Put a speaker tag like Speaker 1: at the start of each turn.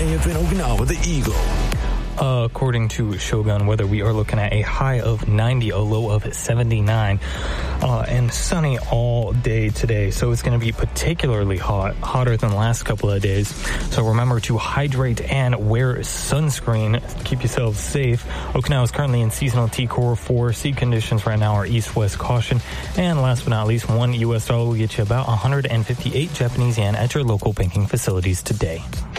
Speaker 1: AFN Okinawa, the Eagle.
Speaker 2: According to Shogun Weather, we are looking at a high of 90, a low of 79, and sunny all day today. So it's going to be particularly hot, hotter than the last couple of days. So remember to hydrate and wear sunscreen. Keep yourselves safe. Okinawa is currently in seasonal T-Core 4. Sea conditions right now are east-west caution. And last but not least, $1 will get you about 158 Japanese yen at your local banking facilities today.